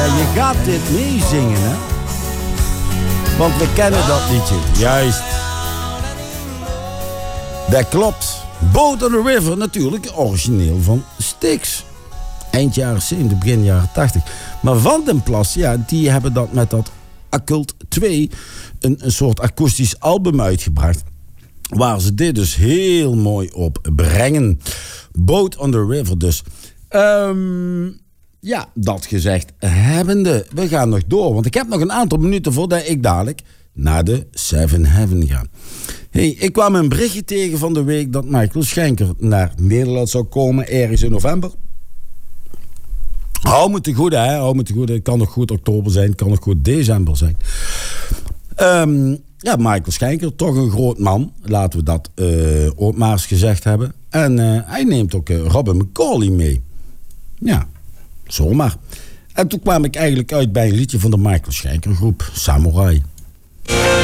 je gaat dit meezingen, hè? Want we kennen dat liedje. Juist. Dat klopt. Boat on the River, natuurlijk origineel van Styx. Eind jaren 70, begin jaren 80. Maar Van den Plas, ja, die hebben dat met dat Occult 2... een soort akoestisch album uitgebracht... waar ze dit dus heel mooi op brengen. Boat on the River dus. Ja, dat gezegd hebbende. We gaan nog door, want ik heb nog een aantal minuten voordat ik dadelijk naar de Seven Heaven ga. Hey, ik kwam een berichtje tegen van de week dat Michael Schenker naar Nederland zou komen ergens in november. Hou me te goede, hè? Hou me te goede. Het kan nog goed oktober zijn, het kan nog goed december zijn. Ja, Michael Schenker, toch een groot man. Laten we dat ook maar eens gezegd hebben. En hij neemt ook Robin McCauley mee. Ja, zomaar. En toen kwam ik eigenlijk uit bij een liedje van de Michael Schenker groep, Samurai.